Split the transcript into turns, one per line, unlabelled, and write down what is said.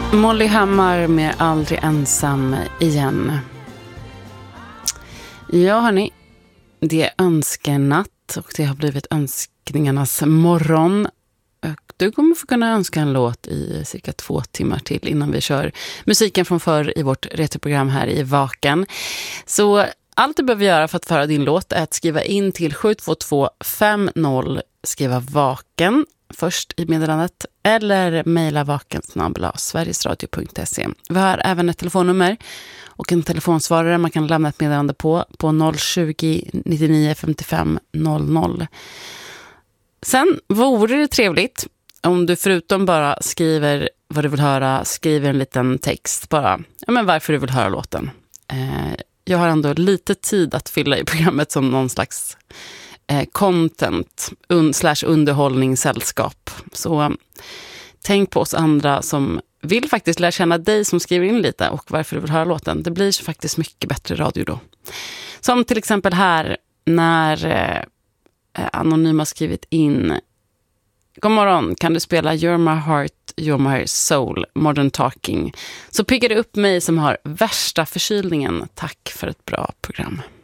Molly Hammar med Aldrig ensam igen. Ja hörni, det är önskenatt och det har blivit önskningarnas morgon. Du kommer få kunna önska en låt i cirka 2 timmar till innan vi kör musiken från förr i vårt retroprogram här i Vaken. Så allt du behöver göra för att föra din låt är att skriva in till 72250, skriva Vaken först i meddelandet eller mejla vaken@sverigesradio.se. Vi har även ett telefonnummer och en telefonsvarare man kan lämna ett meddelande på 020 99 55 00. Sen vore det trevligt om du förutom bara skriver vad du vill höra, skriver en liten text bara. Ja, men varför du vill höra låten. Jag har ändå lite tid att fylla i programmet som någon slags content / underhållningssällskap. Så tänk på oss andra som vill faktiskt lära känna dig som skriver in lite och varför du vill höra låten. Det blir faktiskt mycket bättre radio då. Som till exempel här när Anonyma skrivit in: God morgon, kan du spela You're My Heart, You're My Soul, Modern Talking? Så piggar det upp mig som har värsta förkylningen. Tack för ett bra program.